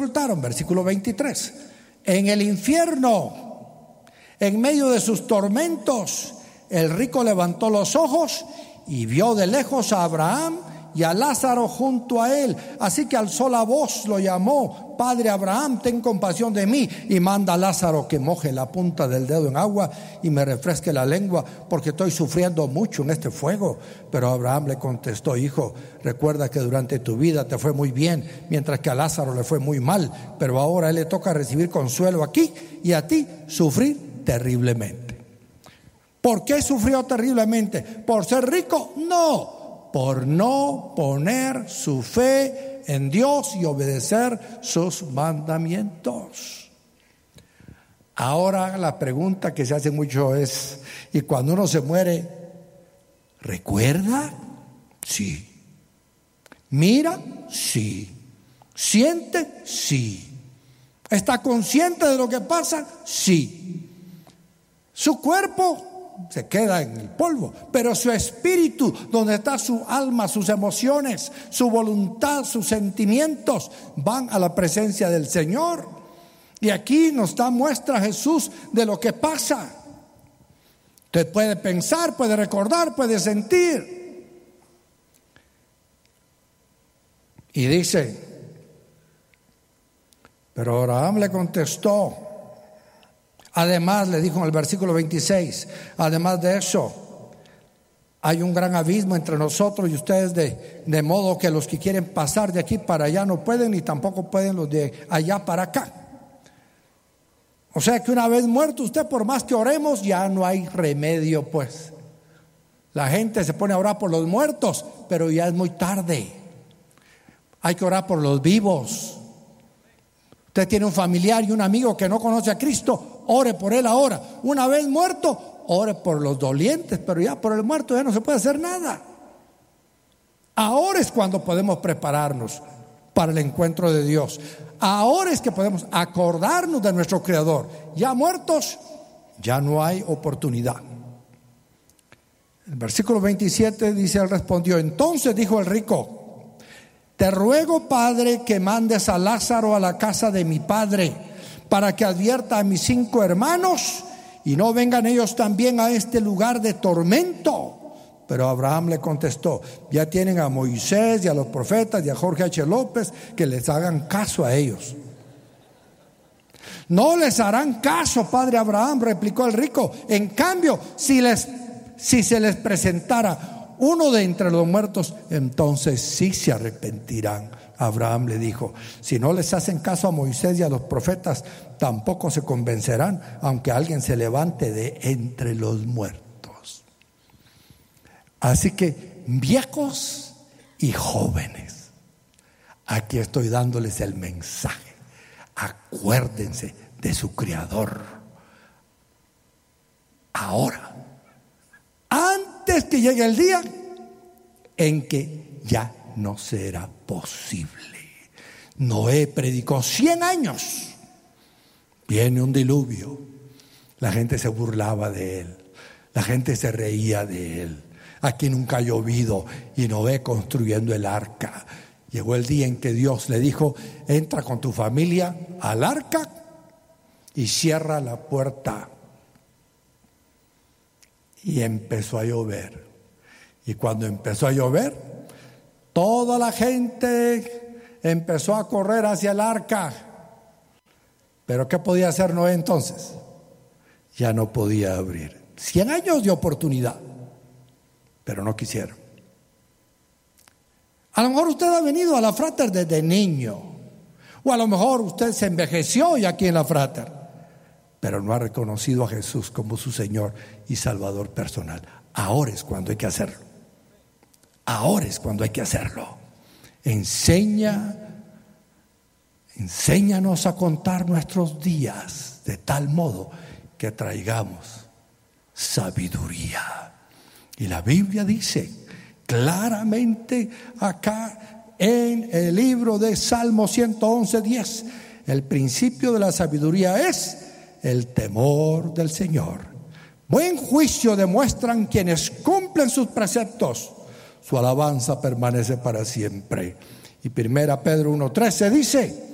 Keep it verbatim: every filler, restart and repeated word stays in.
resultaron? Versículo veintitrés. En el infierno, en medio de sus tormentos, el rico levantó los ojos y vio de lejos a Abraham y a Lázaro junto a él. Así que alzó la voz, lo llamó: Padre Abraham, ten compasión de mí, y manda a Lázaro que moje la punta del dedo en agua y me refresque la lengua, porque estoy sufriendo mucho en este fuego. Pero Abraham le contestó: Hijo, recuerda que durante tu vida te fue muy bien, mientras que a Lázaro le fue muy mal, pero ahora a él le toca recibir consuelo aquí y a ti sufrir terriblemente. ¿Por qué sufrió terriblemente? ¿Por ser rico? No, por no poner su fe en Dios y obedecer sus mandamientos. Ahora la pregunta que se hace mucho es: ¿y cuando uno se muere, recuerda? Sí. ¿Mira? Sí. ¿Siente? Sí. ¿Está consciente de lo que pasa? Sí. Su cuerpo se queda en el polvo, pero su espíritu, donde está su alma, sus emociones, su voluntad, sus sentimientos, van a la presencia del Señor. Y aquí nos da muestra Jesús de lo que pasa. Usted puede pensar, puede recordar, puede sentir. Y dice, pero Abraham le contestó. Además, le dijo en el versículo veintiséis, además de eso, hay un gran abismo entre nosotros y ustedes, de, de modo que los que quieren pasar de aquí para allá no pueden, ni tampoco pueden los de allá para acá. O sea que una vez muerto usted, por más que oremos, ya no hay remedio, pues. La gente se pone a orar por los muertos, pero ya es muy tarde. Hay que orar por los vivos. Usted tiene un familiar y un amigo que no conoce a Cristo, ore por él ahora. Una vez muerto, ore por los dolientes, pero ya por el muerto ya no se puede hacer nada. Ahora es cuando podemos prepararnos para el encuentro de Dios. Ahora es que podemos acordarnos de nuestro Creador. Ya muertos, ya no hay oportunidad. El versículo veintisiete dice, él respondió: entonces dijo el rico: te ruego, Padre, que mandes a Lázaro a la casa de mi padre, para que advierta a mis cinco hermanos y no vengan ellos también a este lugar de tormento. Pero Abraham le contestó: ya tienen a Moisés y a los profetas y a Jorge H. López, que les hagan caso a ellos. No les harán caso, padre Abraham, replicó el rico. En cambio, si les, si se les presentara uno de entre los muertos, entonces sí se arrepentirán. Abraham le dijo: si no les hacen caso a Moisés y a los profetas, tampoco se convencerán, aunque alguien se levante de entre los muertos. Así que, viejos y jóvenes, aquí estoy dándoles el mensaje. Acuérdense de su Creador ahora, antes que llegue el día en que ya no será posible. Noé predicó cien años. Viene un diluvio. La gente se burlaba de él. La gente se reía de él. Aquí nunca ha llovido, y Noé construyendo el arca. Llegó el día en que Dios le dijo: entra con tu familia al arca y cierra la puerta. Y empezó a llover. Y cuando empezó a llover, toda la gente empezó a correr hacia el arca. ¿Pero qué podía hacer Noé entonces? Ya no podía abrir. Cien años de oportunidad, pero no quisieron. A lo mejor usted ha venido a la Frater desde niño, o a lo mejor usted se envejeció ya aquí en la Frater, pero no ha reconocido a Jesús como su Señor y Salvador personal. Ahora es cuando hay que hacerlo. Ahora es cuando hay que hacerlo. Enseña, enséñanos a contar nuestros días de tal modo que traigamos sabiduría. Y la Biblia dice claramente acá en el libro de Salmo ciento once, diez, el principio de la sabiduría es el temor del Señor. Buen juicio demuestran quienes cumplen sus preceptos. Su alabanza permanece para siempre. Y primera Pedro uno trece dice: